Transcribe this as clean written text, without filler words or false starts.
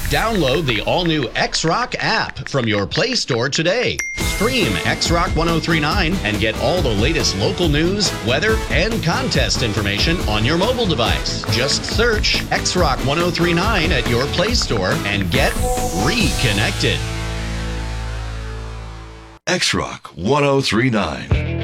Download the all-new X-Rock app from your Play Store today. Stream X-Rock 1039 and get all the latest local news, weather, and contest information on your mobile device. Just search X-Rock 1039 at your Play Store and get reconnected. X-Rock 1039.